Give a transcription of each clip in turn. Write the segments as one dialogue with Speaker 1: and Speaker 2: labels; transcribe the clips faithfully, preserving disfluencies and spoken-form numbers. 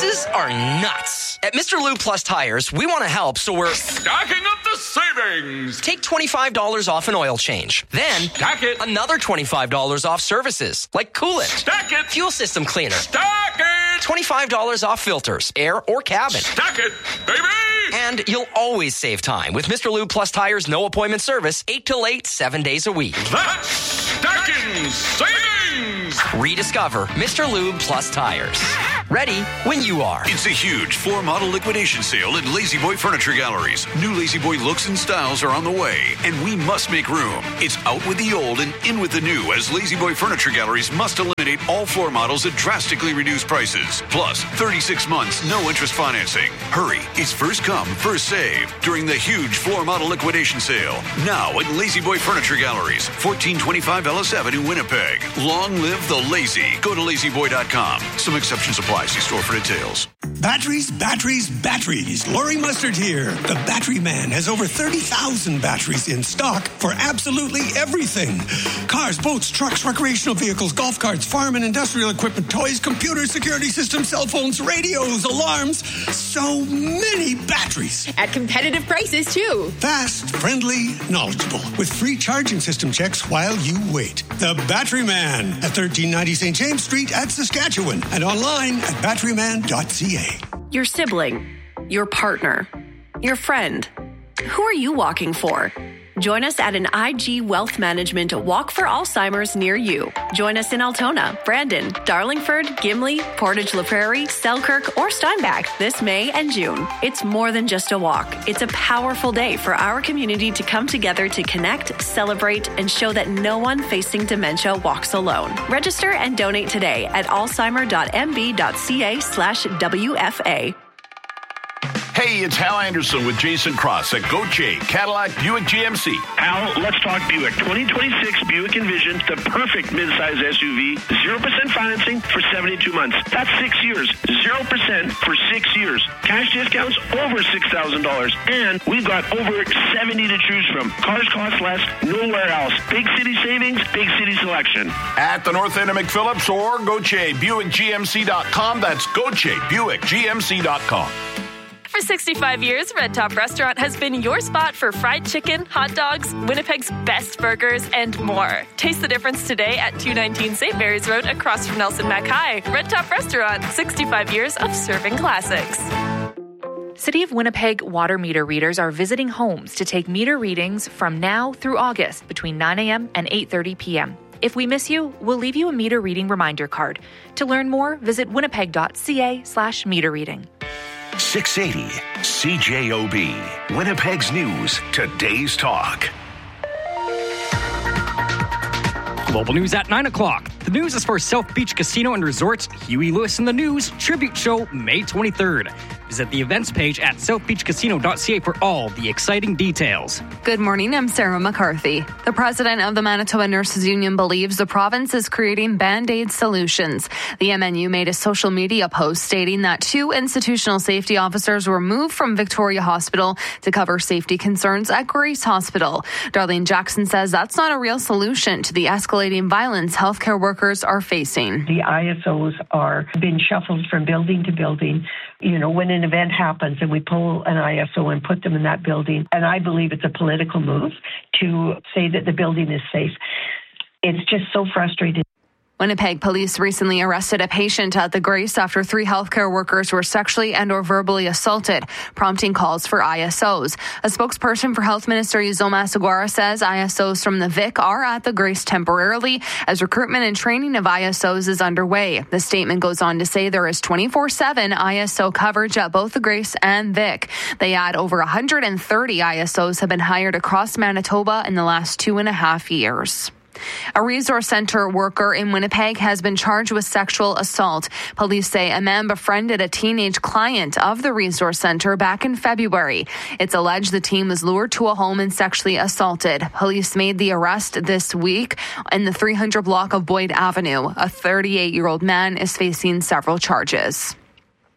Speaker 1: prices are nuts. At Mister Lube Plus Tires, we want to help, so we're
Speaker 2: stacking up the savings.
Speaker 1: Take twenty-five dollars off an oil change. Then,
Speaker 2: stack it.
Speaker 1: Another twenty-five dollars off services, like coolant.
Speaker 2: Stack it.
Speaker 1: Fuel system cleaner.
Speaker 2: Stack it.
Speaker 1: twenty-five dollars off filters, air or cabin.
Speaker 2: Stack it, baby.
Speaker 1: And you'll always save time with Mister Lube Plus Tires no appointment service, eight till eight, seven days a week.
Speaker 2: That's stacking savings.
Speaker 1: Rediscover Mister Lube Plus Tires. Ready when you are.
Speaker 3: It's a huge floor model liquidation sale at Lazy Boy Furniture Galleries. New Lazy Boy looks and styles are on the way, and we must make room. It's out with the old and in with the new, as Lazy Boy Furniture Galleries must eliminate all floor models at drastically reduced prices. Plus, thirty-six months, no interest financing. Hurry, it's first come, first save during the huge floor model liquidation sale. Now at Lazy Boy Furniture Galleries, fourteen twenty-five Ellis Avenue, Winnipeg. Long live the lazy. Go to lazy boy dot com. Some exceptions apply. See store for details.
Speaker 4: Batteries, batteries, batteries. Laurie Mustard here. The Battery Man has over thirty thousand batteries in stock for absolutely everything. Cars, boats, trucks, recreational vehicles, golf carts, farm and industrial equipment, toys, computers, security systems, cell phones, radios, alarms. So many batteries.
Speaker 5: At competitive prices, too.
Speaker 4: Fast, friendly, knowledgeable. With free charging system checks while you wait. The Battery Man at thirteen ninety Saint James Street at Saskatchewan. And online at battery man dot c a.
Speaker 6: Your sibling, your partner, your friend. Who are you walking for? Join us at an I G Wealth Management Walk for Alzheimer's near you. Join us in Altona, Brandon, Darlingford, Gimli, Portage La Prairie, Selkirk, or Steinbach this May and June. It's more than just a walk. It's a powerful day for our community to come together to connect, celebrate, and show that no one facing dementia walks alone. Register and donate today at alzheimer dot m b dot c a slash W F A.
Speaker 7: Hey, it's Hal Anderson with Jason Cross at Gauthier Cadillac Buick G M C.
Speaker 8: Hal, let's talk Buick. twenty twenty-six Buick Envision, the perfect midsize S U V. zero percent financing for seventy-two months. That's six years. zero percent for six years. Cash discounts over six thousand dollars. And we've got over seventy to choose from. Cars cost less nowhere else. Big city savings, big city selection.
Speaker 7: At the north end of McPhillips or Gauthier Buick G M C dot com. That's Gauthier Buick G M C dot com.
Speaker 9: For sixty-five years, Red Top Restaurant has been your spot for fried chicken, hot dogs, Winnipeg's best burgers, and more. Taste the difference today at two nineteen Saint Mary's Road across from Nelson Mac High. Red Top Restaurant, sixty-five years of serving classics.
Speaker 10: City of Winnipeg water meter readers are visiting homes to take meter readings from now through August between nine a.m. and eight thirty p.m. If we miss you, we'll leave you a meter reading reminder card. To learn more, visit winnipeg dot c a slash meter reading.
Speaker 11: six eighty C J O B, Winnipeg's News, Today's Talk.
Speaker 12: Global News at nine o'clock. The news is for South Beach Casino and Resorts Huey Lewis in the News Tribute Show May twenty-third. Visit the events page at south beach casino dot c a for all the exciting details.
Speaker 13: Good morning, I'm Sarah McCarthy. The president of the Manitoba Nurses Union believes the province is creating Band-Aid solutions. The M N U made a social media post stating that two institutional safety officers were moved from Victoria Hospital to cover safety concerns at Grace Hospital. Darlene Jackson says that's not a real solution to the escalating violence healthcare workers are facing.
Speaker 14: The I S Os are being shuffled from building to building. You know, when an event happens and we pull an I S O and put them in that building, and I believe it's a political move to say that the building is safe. It's just so frustrating.
Speaker 13: Winnipeg police recently arrested a patient at the Grace after three healthcare workers were sexually and or verbally assaulted, prompting calls for I S Os. A spokesperson for Health Minister Uzoma Seguara says I S Os from the Vic are at the Grace temporarily as recruitment and training of I S Os is underway. The statement goes on to say there is twenty-four seven I S O coverage at both the Grace and Vic. They add over one hundred thirty I S Os have been hired across Manitoba in the last two and a half years. A resource center worker in Winnipeg has been charged with sexual assault. Police say a man befriended a teenage client of the resource center back in February. It's alleged the teen was lured to a home and sexually assaulted. Police made the arrest this week in the three hundred block of Boyd Avenue. A thirty-eight-year-old man is facing several charges.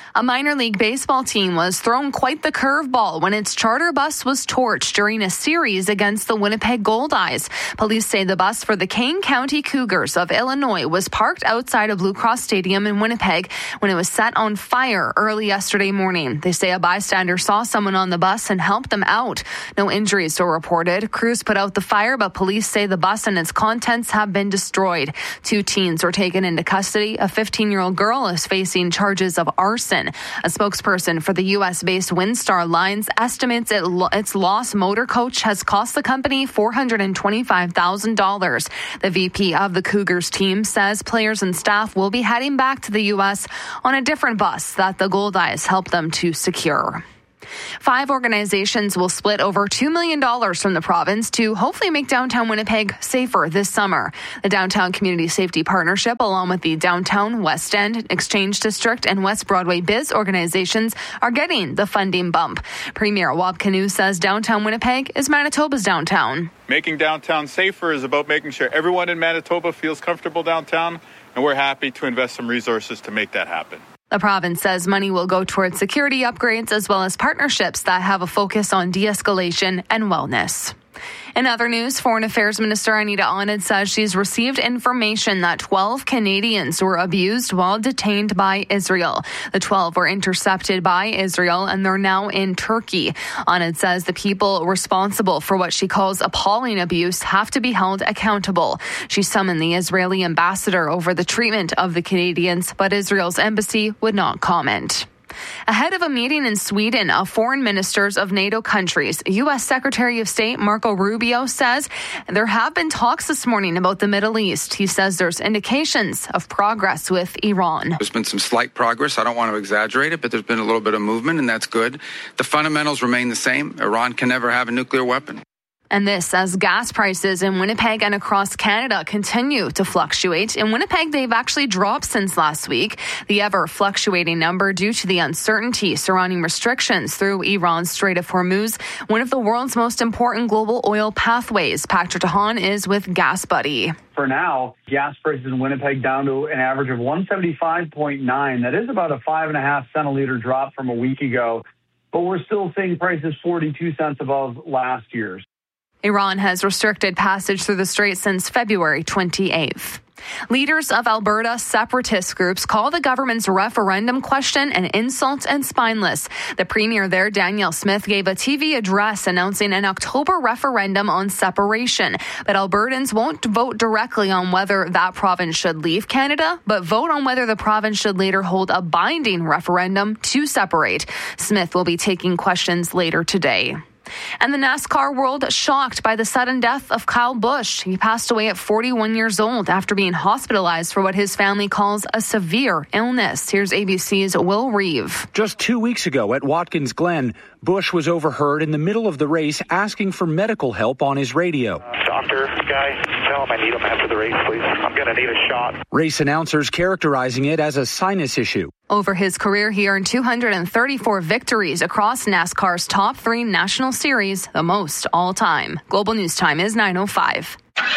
Speaker 13: A minor league baseball team was thrown quite the curveball when its charter bus was torched during a series against the Winnipeg Goldeyes. Police say the bus for the Kane County Cougars of Illinois was parked outside of Blue Cross Stadium in Winnipeg when it was set on fire early yesterday morning. They say a bystander saw someone on the bus and helped them out. No injuries were reported. Crews put out the fire, but police say the bus and its contents have been destroyed. Two teens were taken into custody. A fifteen-year-old girl is facing charges of arson. A spokesperson for the U S-based Windstar Lines estimates it lo- its lost motor coach has cost the company four hundred twenty-five thousand dollars. The V P of the Cougars team says players and staff will be heading back to the U S on a different bus that the Goldeyes helped them to secure. Five organizations will split over two million dollars from the province to hopefully make downtown Winnipeg safer this summer. The Downtown Community Safety Partnership, along with the Downtown, West End, Exchange District, and West Broadway Biz organizations, are getting the funding bump. Premier Wab Kinew says downtown Winnipeg is Manitoba's downtown.
Speaker 15: Making downtown safer is about making sure everyone in Manitoba feels comfortable downtown, and we're happy to invest some resources to make that happen.
Speaker 13: The province says money will go towards security upgrades as well as partnerships that have a focus on de-escalation and wellness. In other news, Foreign Affairs Minister Anita Anand says she's received information that twelve Canadians were abused while detained by Israel. The twelve were intercepted by Israel and they're now in Turkey. Anand says the people responsible for what she calls appalling abuse have to be held accountable. She summoned the Israeli ambassador over the treatment of the Canadians, but Israel's embassy would not comment. Ahead of a meeting in Sweden of foreign ministers of NATO countries, U S Secretary of State Marco Rubio says there have been talks this morning about the Middle East. He says there's indications of progress with Iran.
Speaker 16: There's been some slight progress. I don't want to exaggerate it, but there's been a little bit of movement, and that's good. The fundamentals remain the same. Iran can never have a nuclear weapon.
Speaker 13: And this as gas prices in Winnipeg and across Canada continue to fluctuate. In Winnipeg, they've actually dropped since last week. The ever-fluctuating number due to the uncertainty surrounding restrictions through Iran's Strait of Hormuz, one of the world's most important global oil pathways. Patrick DeHaan is with Gas Buddy.
Speaker 17: For now, gas prices in Winnipeg down to an average of one seventy-five point nine. That is about a five and a half cent a liter drop from a week ago. But we're still seeing prices forty-two cents above last year's.
Speaker 13: Iran has restricted passage through the strait since February twenty-eighth. Leaders of Alberta separatist groups call the government's referendum question an insult and spineless. The premier there, Danielle Smith, gave a T V address announcing an October referendum on separation. But Albertans won't vote directly on whether that province should leave Canada, but vote on whether the province should later hold a binding referendum to separate. Smith will be taking questions later today. And the NASCAR world shocked by the sudden death of Kyle Busch. He passed away at forty-one years old after being hospitalized for what his family calls a severe illness. Here's A B C's Will Reeve.
Speaker 18: Just two weeks ago at Watkins Glen, Busch was overheard in the middle of the race asking for medical help on his radio.
Speaker 19: Doctor, guy, tell him I need him after the race, please. I'm going to need a shot.
Speaker 18: Race announcers characterizing it as a sinus issue.
Speaker 13: Over his career, he earned two hundred thirty-four victories across NASCAR's top three national series, the most all time. Global News Time is nine oh five.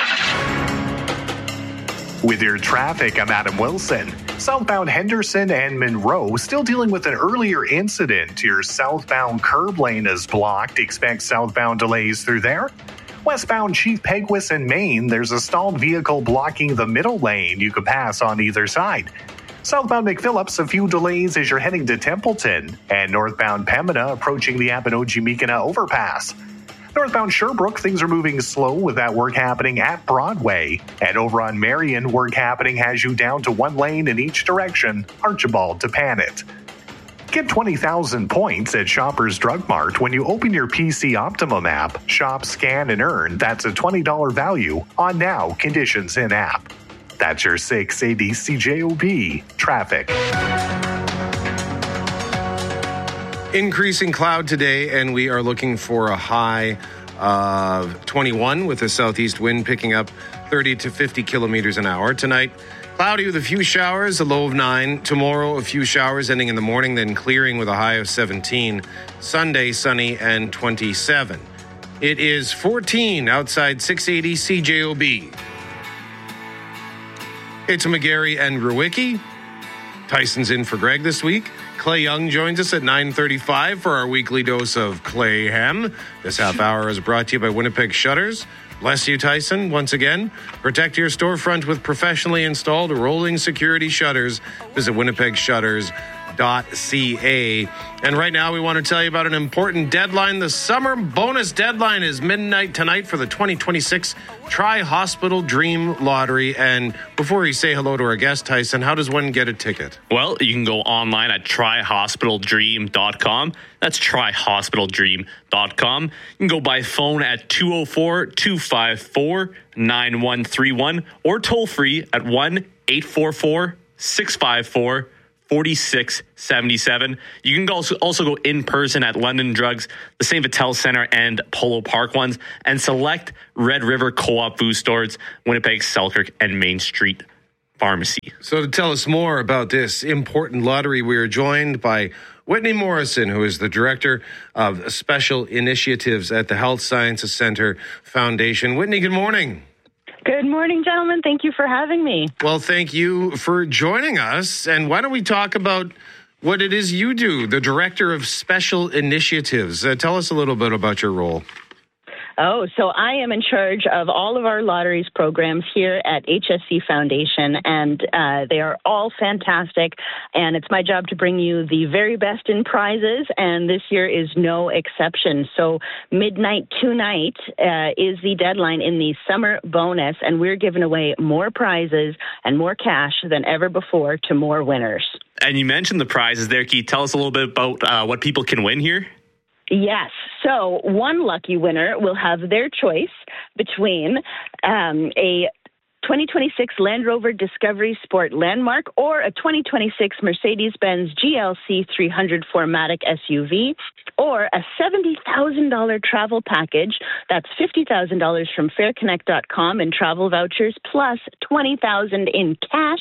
Speaker 20: With your traffic, I'm Adam Wilson. Southbound Henderson and Monroe still dealing with an earlier incident. Your southbound curb lane is blocked. Expect southbound delays through there. Westbound Chief Peguis and Maine, there's a stalled vehicle blocking the middle lane. You can pass on either side. Southbound McPhillips, a few delays as you're heading to Templeton. And northbound Pembina approaching the Appanochie-Mekina overpass. Northbound Sherbrooke, things are moving slow with that work happening at Broadway. And over on Marion, work happening has you down to one lane in each direction, Archibald to Panet. Get twenty thousand points at Shoppers Drug Mart when you open your P C Optimum app. Shop, scan, and earn. That's a twenty dollars value on now conditions in app. That's your six A D C J O B traffic.
Speaker 21: Increasing cloud today, and we are looking for a high of twenty-one with a southeast wind picking up thirty to fifty kilometers an hour. Tonight, cloudy with a few showers, a low of nine. Tomorrow, a few showers ending in the morning, then clearing with a high of seventeen. Sunday, sunny and twenty-seven. It is fourteen outside six eighty C J O B. It's McGarry and Rewicki. Tyson's in for Greg this week. Clay Young joins us at nine thirty-five for our weekly dose of Clay Hem. This half hour is brought to you by Winnipeg Shutters. Bless you, Tyson, once again. Protect your storefront with professionally installed rolling security shutters. Visit winnipeg shutters dot c a. And right now we want to tell you about an important deadline. The summer bonus deadline is midnight tonight for the twenty twenty-six Tri-Hospital Dream Lottery. And before you say hello to our guest, Tyson, how does one get a ticket?
Speaker 2: Well, you can go online at tri hospital dream dot com. That's tri hospital dream dot com. You can go by phone at two oh four, two five four, nine one three one or toll free at one eight four four, six five four, forty-six seventy-seven. You can also, also go in person at London Drugs, the Saint Vital Center, and Polo Park ones, and select Red River Co-op food stores, Winnipeg, Selkirk, and Main Street Pharmacy.
Speaker 21: So to tell us more about this important lottery, we are joined by Whitney Morrison, who is the Director of Special Initiatives at the Health Sciences Centre Foundation. Whitney, good morning.
Speaker 22: Good morning, gentlemen. Thank you for having me.
Speaker 21: Well, thank you for joining us. And why don't we talk about what it is you do, the Director of Special Initiatives. Uh, tell us a little bit about your role.
Speaker 22: Oh, so I am in charge of all of our lotteries programs here at H S C Foundation, and uh, they are all fantastic, and it's my job to bring you the very best in prizes, and this year is no exception. So midnight tonight uh, is the deadline in the summer bonus, and we're giving away more prizes and more cash than ever before to more winners.
Speaker 2: And you mentioned the prizes there. Can you tell us a little bit about uh, what people can win here?
Speaker 22: Yes. So one lucky winner will have their choice between um, a twenty twenty-six Land Rover Discovery Sport Landmark or a twenty twenty-six Mercedes-Benz G L C three hundred four matic S U V, or a seventy thousand dollars travel package. That's fifty thousand dollars from fair connect dot com in travel vouchers plus twenty thousand dollars in cash.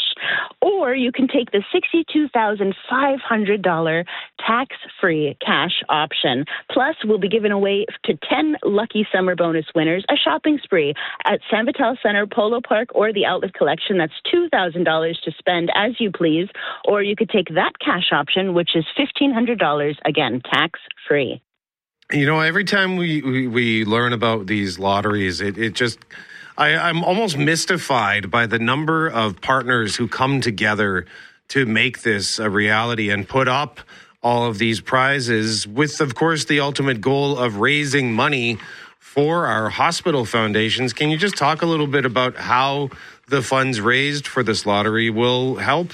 Speaker 22: Or you can take the sixty-two thousand five hundred dollars tax-free cash option. Plus, we'll be giving away to ten lucky summer bonus winners a shopping spree at Saint Vital Center, Polo Park, or the Outlet Collection. That's two thousand dollars to spend as you please. Or you could take that cash option, which is fifteen hundred dollars, again, tax-free.
Speaker 21: You know, every time we, we, we learn about these lotteries, it, it just... I, I'm almost mystified by the number of partners who come together to make this a reality and put up all of these prizes with, of course, the ultimate goal of raising money for our hospital foundations. Can you just talk a little bit about how the funds raised for this lottery will help?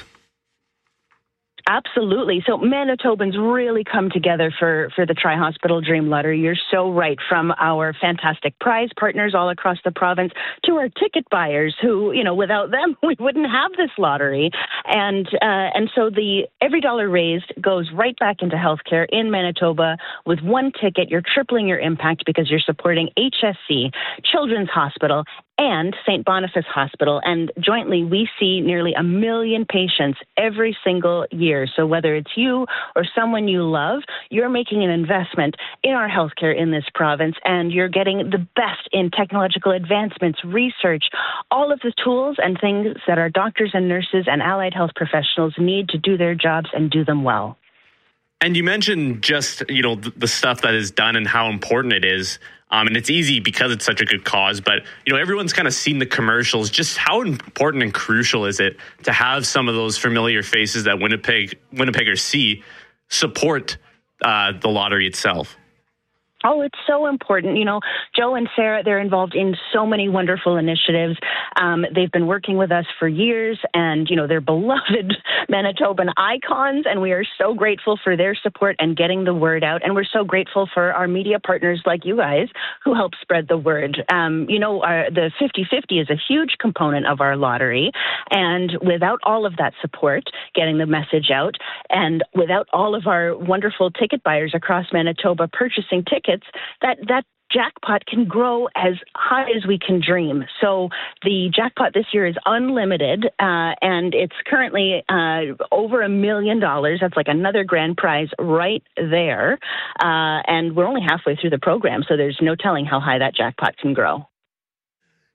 Speaker 22: Absolutely. So Manitobans really come together for, for the Tri-Hospital Dream Lottery. You're so right. From our fantastic prize partners all across the province to our ticket buyers who, you know, without them, we wouldn't have this lottery. And uh, and so the every dollar raised goes right back into healthcare in Manitoba. With one ticket, you're tripling your impact because you're supporting H S C, Children's Hospital, and Saint Boniface Hospital. And jointly, we see nearly a million patients every single year. So whether it's you or someone you love, you're making an investment in our healthcare in this province, and you're getting the best in technological advancements, research, all of the tools and things that our doctors and nurses and allied health professionals need to do their jobs and do them well.
Speaker 2: And you mentioned just, you know, the stuff that is done and how important it is. Um, and it's easy because it's such a good cause. But, you know, everyone's kind of seen the commercials. Just how important and crucial is it to have some of those familiar faces that Winnipeg Winnipeggers see support uh, the lottery itself?
Speaker 22: Oh, it's so important. You know, Joe and Sarah, they're involved in so many wonderful initiatives. Um, they've been working with us for years, and, you know, they're beloved Manitoban icons, and we are so grateful for their support and getting the word out. And we're so grateful for our media partners like you guys who help spread the word. Um, you know, our, the fifty-fifty is a huge component of our lottery, and without all of that support, getting the message out, and without all of our wonderful ticket buyers across Manitoba purchasing tickets, that that jackpot can grow as high as we can dream. So the jackpot this year is unlimited, uh, and it's currently uh, over a million dollars. That's like another grand prize right there. Uh, and we're only halfway through the program, so there's no telling how high that jackpot can grow.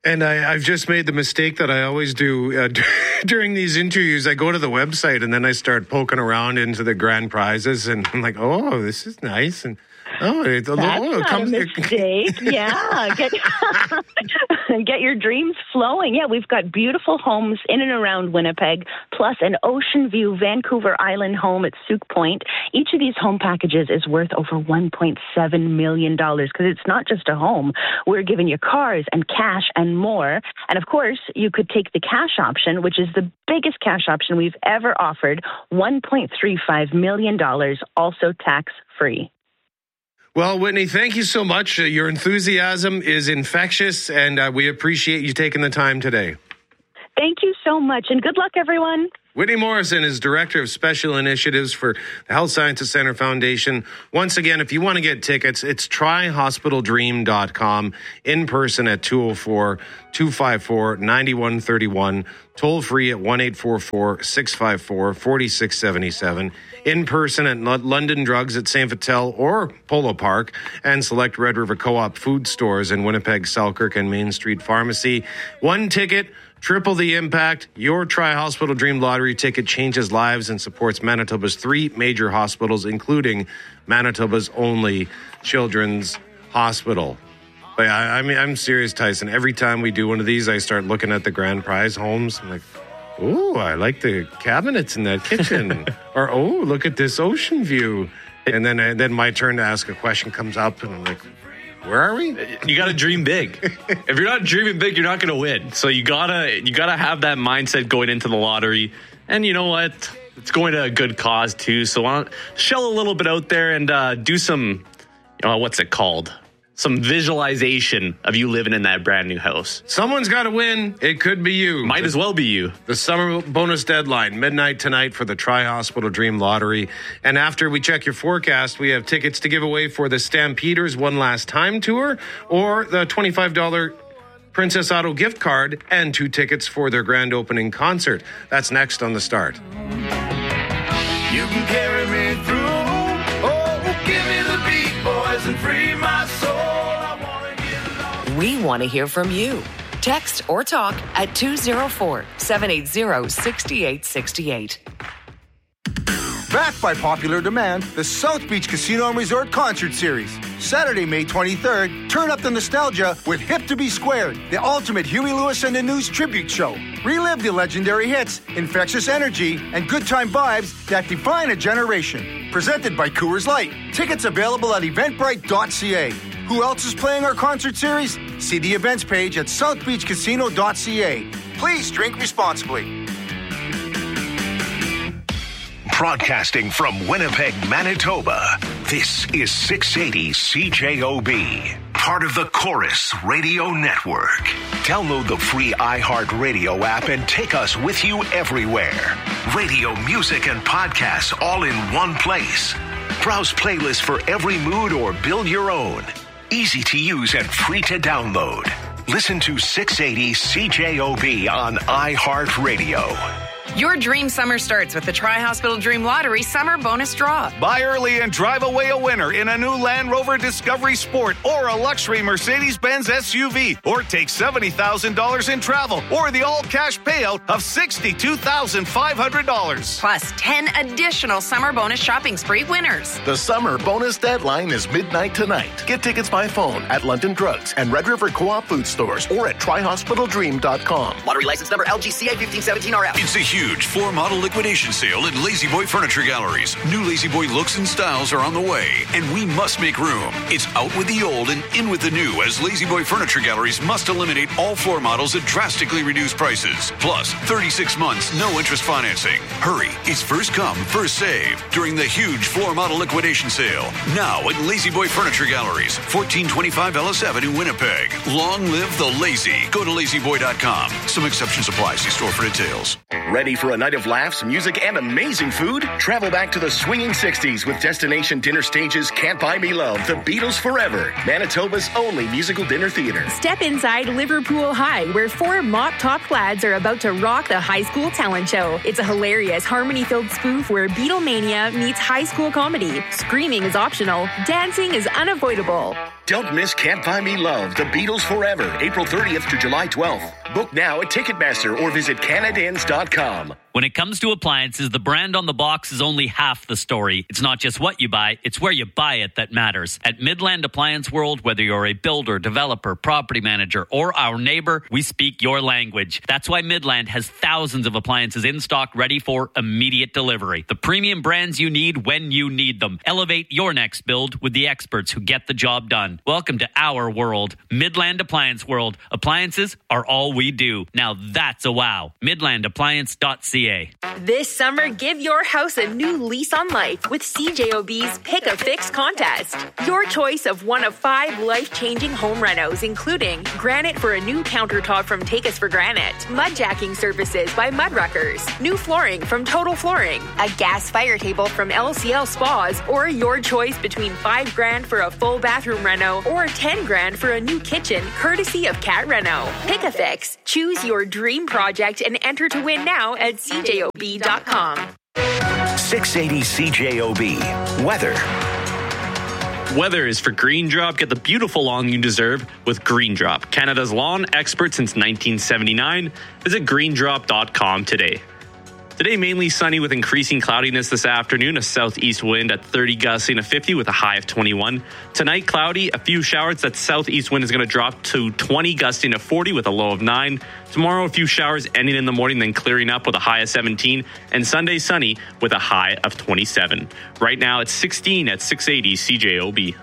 Speaker 21: And I, I've just made the mistake that I always do uh, during these interviews. I go to the website and then I start poking around into the grand prizes, and I'm like, "Oh, this is nice." And oh, it,
Speaker 22: That's
Speaker 21: oh, it
Speaker 22: not
Speaker 21: comes,
Speaker 22: a mistake. Yeah, get get your dreams flowing. Yeah, we've got beautiful homes in and around Winnipeg, plus an ocean view Vancouver Island home at Souk Point. Each of these home packages is worth over one point seven million dollars because it's not just a home. We're giving you cars and cash and more. And of course, you could take the cash option, which is the biggest cash option we've ever offered, one point three five million dollars, also tax-free.
Speaker 21: Well, Whitney, thank you so much. Uh, your enthusiasm is infectious, and uh, we appreciate you taking the time today.
Speaker 22: Thank you so much, and good luck, everyone.
Speaker 21: Whitney Morrison is Director of Special Initiatives for the Health Sciences Center Foundation. Once again, if you want to get tickets, it's try hospital dream dot com, in person at two oh four, two five four, nine one three one, toll free at one eight four four, six five four, four six seven seven, in person at London Drugs at Saint Vital or Polo Park, and select Red River Co-op food stores in Winnipeg, Selkirk, and Main Street Pharmacy. One ticket, triple the impact. Your Tri Hospital Dream Lottery ticket changes lives and supports Manitoba's three major hospitals, including Manitoba's only children's hospital. But I, I mean, I'm serious, Tyson. Every time we do one of these, I start looking at the grand prize homes. I'm like, ooh, I like the cabinets in that kitchen. Or, oh, look at this ocean view. And then, and then my turn to ask a question comes up, and I'm like, where are we?
Speaker 2: You got to dream big. If you're not dreaming big, you're not going to win. So you gotta you gotta have that mindset going into the lottery. And you know what? It's going to a good cause too. So why don't shell a little bit out there and uh, do some, uh, what's it called? Some visualization of you living in that brand new house.
Speaker 21: Someone's got to win. It could be you.
Speaker 2: Might
Speaker 21: the,
Speaker 2: as well be you.
Speaker 21: The summer bonus deadline, midnight tonight for the Tri Hospital Dream Lottery. And after we check your forecast, we have tickets to give away for the Stampeders One Last Time tour, or the twenty-five dollars Princess Auto gift card, and two tickets for their grand opening concert. That's next on The Start.
Speaker 1: You can carry me through. Oh, give me the beat, boys, and free my soul.
Speaker 3: We want to hear from you. Text or talk at two oh four, seven eight zero, six eight six eight.
Speaker 23: Backed by popular demand, the South Beach Casino and Resort Concert Series. Saturday, May twenty-third, turn up the nostalgia with Hip to Be Squared, the ultimate Huey Lewis and the News tribute show. Relive the legendary hits, infectious energy, and good time vibes that define a generation. Presented by Coors Light. Tickets available at eventbrite dot c a. Who else is playing our concert series? See the events page at south beach casino dot c a. Please drink responsibly.
Speaker 11: Broadcasting from Winnipeg, Manitoba, this is six eighty C J O B, part of the Chorus Radio Network. Download the free iHeartRadio app and take us with you everywhere. Radio, music, and podcasts all in one place. Browse playlists for every mood or build your own. Easy to use and free to download. Listen to six eighty C J O B on iHeartRadio.
Speaker 3: Your dream summer starts with the Tri Hospital Dream Lottery Summer Bonus Draw.
Speaker 24: Buy early and drive away a winner in a new Land Rover Discovery Sport or a luxury Mercedes-Benz S U V, or take seventy thousand dollars in travel or the all-cash payout of sixty-two thousand five hundred dollars.
Speaker 3: Plus ten additional Summer Bonus Shopping Spree winners.
Speaker 25: The summer bonus deadline is midnight tonight. Get tickets by phone at London Drugs and Red River Co-op food stores or at tri hospital dream dot com.
Speaker 26: Lottery license number L G C A fifteen seventeen R F.
Speaker 27: It's a huge floor model liquidation sale at Lazy Boy Furniture Galleries. New Lazy Boy looks and styles are on the way, and we must make room. It's out with the old and in with the new, as Lazy Boy Furniture Galleries must eliminate all floor models at drastically reduced prices. Plus, thirty-six months, no interest financing. Hurry, it's first come, first save during the huge floor model liquidation sale. Now at Lazy Boy Furniture Galleries, fourteen twenty-five Ellis Avenue, Winnipeg. Long live the lazy. Go to lazy boy dot com. Some exceptions apply. See store for details.
Speaker 25: Ready for a night of laughs, music, and amazing food? Travel back to the swinging sixties with Destination Dinner Stage's Can't Buy Me Love, The Beatles Forever, Manitoba's only musical dinner theater.
Speaker 5: Step inside Liverpool High, where four mop-top lads are about to rock the high school talent show. It's a hilarious, harmony-filled spoof where Beatlemania meets high school comedy. Screaming is optional. Dancing is unavoidable.
Speaker 25: Don't miss Can't Buy Me Love, The Beatles Forever, April thirtieth to July twelfth. Book now at Ticketmaster or visit Canadians dot com.
Speaker 4: When it comes to appliances, the brand on the box is only half the story. It's not just what you buy, it's where you buy it that matters. At Midland Appliance World, whether you're a builder, developer, property manager, or our neighbor, we speak your language. That's why Midland has thousands of appliances in stock ready for immediate delivery. The premium brands you need when you need them. Elevate your next build with the experts who get the job done. Welcome to our world, Midland Appliance World. Appliances are all we do. Now that's a wow. Midland Appliance dot C A.
Speaker 5: This summer, give your house a new lease on life with C J O B's Pick a Fix contest. Your choice of one of five life-changing home renos, including granite for a new countertop from Take Us for Granite, mud jacking services by Mudruckers, new flooring from Total Flooring, a gas fire table from L C L Spas, or your choice between five grand for a full bathroom reno or ten grand for a new kitchen, courtesy of Cat Reno. Pick a Fix. Choose your dream project and enter to win now at C J O B dot com.
Speaker 11: six eighty C J O B. Weather.
Speaker 2: Weather is for Green Drop. Get the beautiful lawn you deserve with Green Drop, Canada's lawn expert since nineteen seventy-nine. Visit green drop dot com today. Today, mainly sunny with increasing cloudiness this afternoon. A southeast wind at thirty, gusting to fifty with a high of twenty-one. Tonight, cloudy, a few showers. That southeast wind is going to drop to twenty, gusting to forty with a low of nine. Tomorrow, a few showers ending in the morning, then clearing up with a high of seventeen. And Sunday, sunny with a high of twenty-seven. Right now, it's sixteen at six eighty C J O B.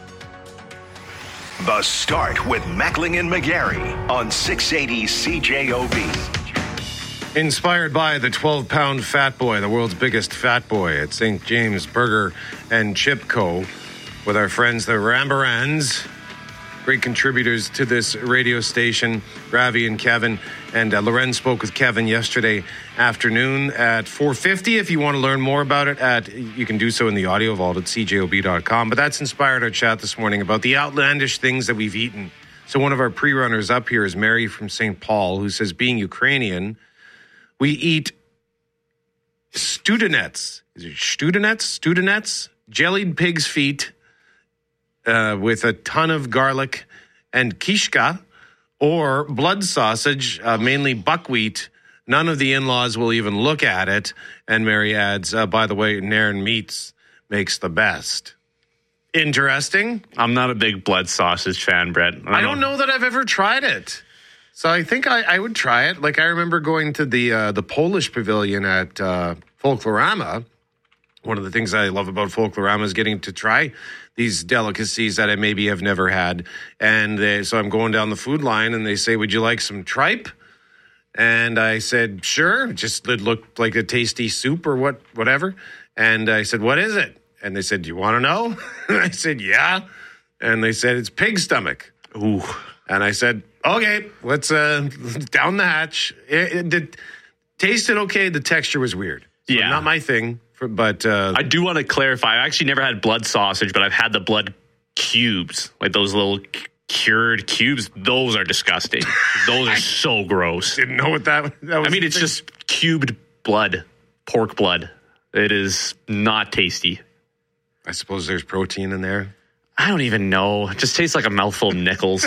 Speaker 11: The Start with Mackling and McGarry on six eighty C J O B.
Speaker 21: Inspired by the twelve-pound fat boy, the world's biggest fat boy at Saint James Burger and Chip Co. with our friends, the Rambarans, great contributors to this radio station, Ravi and Kevin. And uh, Loren spoke with Kevin yesterday afternoon at four fifty. If you want to learn more about it, at you can do so in the audio vault at C J O B dot com. But that's inspired our chat this morning about the outlandish things that we've eaten. So one of our pre-runners up here is Mary from Saint Paul, who says, being Ukrainian, we eat studenets. Is it studenets? Studenets? Jellied pig's feet uh, with a ton of garlic and kishka, or blood sausage, uh, mainly buckwheat. None of the in-laws will even look at it. And Mary adds, uh, by the way, Nairn Meats makes the best. Interesting.
Speaker 2: I'm not a big blood sausage fan, Brett. I don't,
Speaker 21: I don't know. know that I've ever tried it. So I think I, I would try it. Like I remember going to the uh, the Polish pavilion at uh, Folklorama. One of the things I love about Folklorama is getting to try these delicacies that I maybe have never had. And they, so I'm going down the food line and they say, would you like some tripe? And I said, sure. Just it looked like a tasty soup or what, whatever. And I said, what is it? And they said, do you want to know? And I said, yeah. And they said, it's pig stomach. Ooh. And I said, okay, let's uh, down the hatch. It, it, it tasted okay. The texture was weird. So
Speaker 2: yeah.
Speaker 21: Not my thing, for, but... Uh,
Speaker 2: I do want to clarify. I actually never had blood sausage, but I've had the blood cubes, like those little cured cubes. Those are disgusting. Those are so gross.
Speaker 21: Didn't know what that, that was.
Speaker 2: I mean, it's thing. just cubed blood, pork blood. It is not tasty.
Speaker 21: I suppose there's protein in there.
Speaker 2: I don't even know. It just tastes like a mouthful of nickels.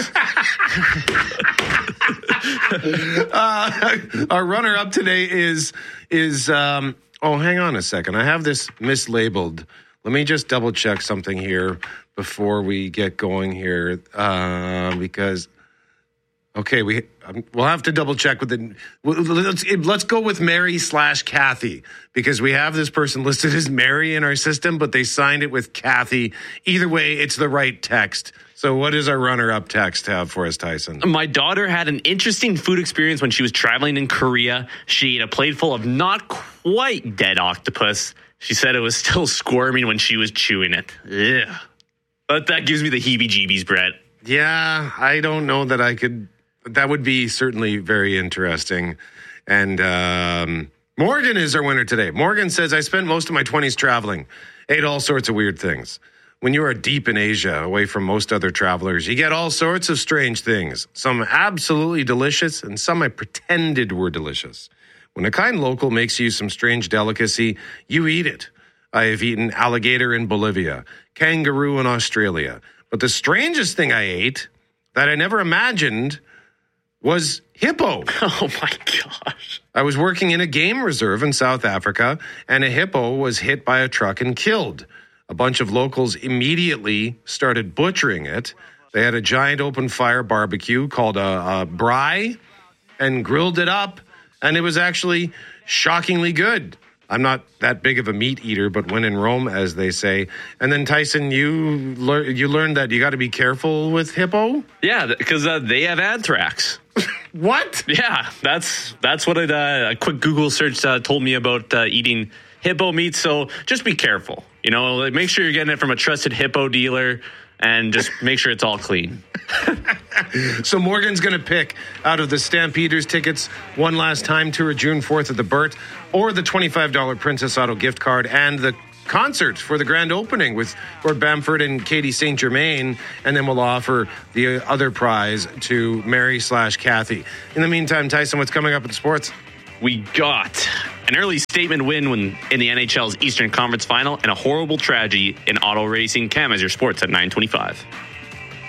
Speaker 21: uh, our runner-up today is, is um, oh, hang on a second. I have this mislabeled. Let me just double-check something here before we get going here, uh, because... Okay, we um, we'll have to double check with the. Let's let's go with Mary slash Kathy, because we have this person listed as Mary in our system, but they signed it with Kathy. Either way, it's the right text. So, what does our runner-up text have for us, Tyson?
Speaker 2: My daughter had an interesting food experience when she was traveling in Korea. She ate a plate full of not quite dead octopus. She said it was still squirming when she was chewing it. Ugh. But that gives me the heebie-jeebies, Brett.
Speaker 21: Yeah, I don't know that I could. That would be certainly very interesting. And um, Morgan is our winner today. Morgan says, I spent most of my twenties traveling, ate all sorts of weird things. When you are deep in Asia, away from most other travelers, you get all sorts of strange things. Some absolutely delicious, and some I pretended were delicious. When a kind local makes you some strange delicacy, you eat it. I have eaten alligator in Bolivia, kangaroo in Australia, But the strangest thing I ate that I never imagined was hippo.
Speaker 2: Oh my gosh.
Speaker 21: I was working in a game reserve in South Africa, and a hippo was hit by a truck and killed. A bunch of locals immediately started butchering it. They had a giant open fire barbecue called a, a braai and grilled it up, and it was actually shockingly good. I'm not that big of a meat eater, but when in Rome, as they say. And then, Tyson, you lear- you learned that you got to be careful with hippo?
Speaker 2: Yeah, because uh, they have anthrax.
Speaker 21: What?
Speaker 2: Yeah, that's that's what it, uh, a quick Google search uh, told me about uh, eating hippo meat. So just be careful. You know, like, make sure you're getting it from a trusted hippo dealer, and just make sure it's all clean.
Speaker 21: So Morgan's going to pick out of the Stampeders tickets one last time tour June fourth at the Burt, or the twenty-five dollars Princess Auto gift card, and the concert for the grand opening with Gord Bamford and Katie Saint Germain, and then we'll offer the other prize to Mary slash Kathy. In the meantime, Tyson, what's coming up in sports?
Speaker 2: We got an early statement win when in the N H L's Eastern Conference Final, and a horrible tragedy in auto racing. Cam, as your sports at nine twenty-five.